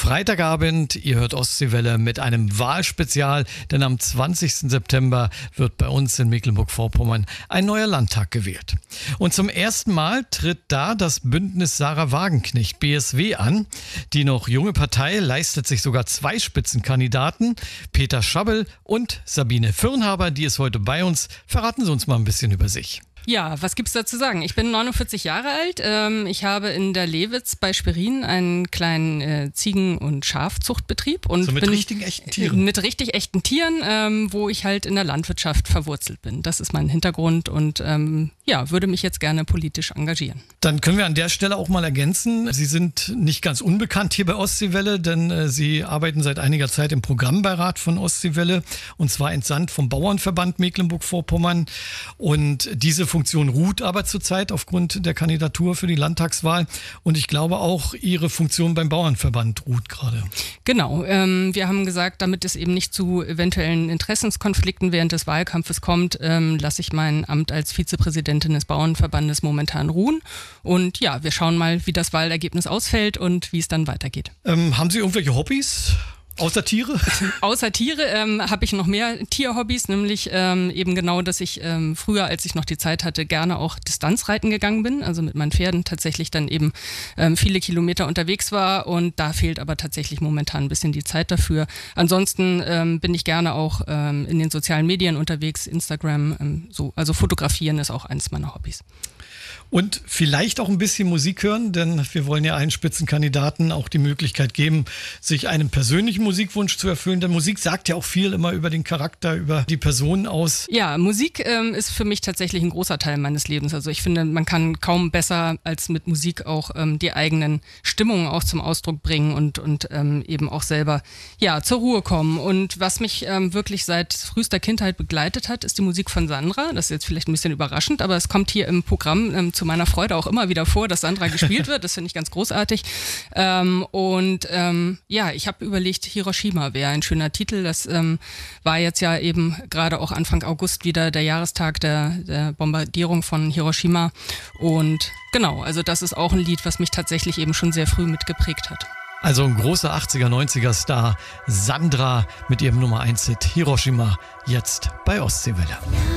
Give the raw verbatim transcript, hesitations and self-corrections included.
Freitagabend, ihr hört Ostseewelle mit einem Wahlspezial, denn am zwanzigsten September wird bei uns in Mecklenburg-Vorpommern ein neuer Landtag gewählt. Und zum ersten Mal tritt da das Bündnis Sarah Wagenknecht B S W an. Die noch junge Partei leistet sich sogar zwei Spitzenkandidaten, Peter Schabbel und Sabine Fürnhaber, die ist heute bei uns. Verraten Sie uns mal ein bisschen über sich. Ja, was gibt's da zu sagen? Ich bin neunundvierzig Jahre alt. Ähm, ich habe in der Lewitz bei Schwerin einen kleinen äh, Ziegen- und Schafzuchtbetrieb. Und so mit bin, richtigen, echten Tieren? Mit richtig echten Tieren, ähm, wo ich halt in der Landwirtschaft verwurzelt bin. Das ist mein Hintergrund und ähm, ja, würde mich jetzt gerne politisch engagieren. Dann können wir an der Stelle auch mal ergänzen, Sie sind nicht ganz unbekannt hier bei Ostseewelle, denn äh, Sie arbeiten seit einiger Zeit im Programmbeirat von Ostseewelle und zwar entsandt vom Bauernverband Mecklenburg-Vorpommern. Und diese Funktion ruht aber zurzeit aufgrund der Kandidatur für die Landtagswahl. Und ich glaube auch, Ihre Funktion beim Bauernverband ruht gerade. Genau. Ähm, wir haben gesagt, damit es eben nicht zu eventuellen Interessenskonflikten während des Wahlkampfes kommt, ähm, lasse ich mein Amt als Vizepräsidentin des Bauernverbandes momentan ruhen. Und ja, wir schauen mal, wie das Wahlergebnis ausfällt und wie es dann weitergeht. Ähm, haben Sie irgendwelche Hobbys? Außer Tiere? Außer Tiere ähm, habe ich noch mehr Tierhobbys, nämlich ähm, eben genau, dass ich ähm, früher, als ich noch die Zeit hatte, gerne auch Distanzreiten gegangen bin, also mit meinen Pferden tatsächlich dann eben ähm, viele Kilometer unterwegs war und da fehlt aber tatsächlich momentan ein bisschen die Zeit dafür. Ansonsten ähm, bin ich gerne auch ähm, in den sozialen Medien unterwegs, Instagram, ähm, so, also fotografieren ist auch eines meiner Hobbys. Und vielleicht auch ein bisschen Musik hören, denn wir wollen ja allen Spitzenkandidaten auch die Möglichkeit geben, sich einen persönlichen Musikwunsch zu erfüllen. Denn Musik sagt ja auch viel immer über den Charakter, über die Person aus. Ja, Musik ähm, ist für mich tatsächlich ein großer Teil meines Lebens. Also ich finde, man kann kaum besser als mit Musik auch ähm, die eigenen Stimmungen auch zum Ausdruck bringen und, und ähm, eben auch selber ja, zur Ruhe kommen. Und was mich ähm, wirklich seit frühester Kindheit begleitet hat, ist die Musik von Sandra. Das ist jetzt vielleicht ein bisschen überraschend, aber es kommt hier im Programm ähm, zu meiner Freude auch immer wieder vor, dass Sandra gespielt wird. Das finde ich ganz großartig. Ähm, und ähm, ja, ich habe überlegt, Hiroshima wäre ein schöner Titel. Das ähm, war jetzt ja eben gerade auch Anfang August wieder der Jahrestag der, der Bombardierung von Hiroshima. Und genau, also das ist auch ein Lied, was mich tatsächlich eben schon sehr früh mitgeprägt hat. Also ein großer achtziger, neunziger Star, Sandra mit ihrem Nummer eins Hit Hiroshima, jetzt bei Ostseewelle.